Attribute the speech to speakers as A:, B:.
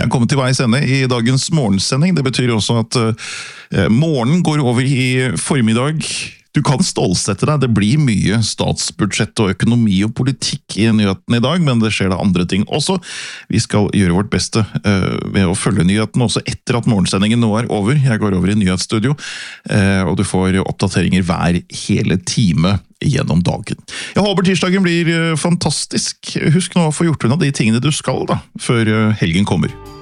A: kommet til veis ende i dagens morgensending. Det betyr også at morgenen går over i formiddag. Du kan stålsette deg, det blir mye statsbudsjett og økonomi og politikk i nyhetene i dag, men det skjer da andre ting også. Vi skal gjøre vårt beste ved å følge nyhetene også etter at morgensendingen nå er over. Jeg går over i nyhetsstudio, og du får oppdateringer hver hele time gjennom dagen. Jeg håper tirsdagen blir fantastisk. Husk nå å få gjort unna de tingene du skal da, før helgen kommer.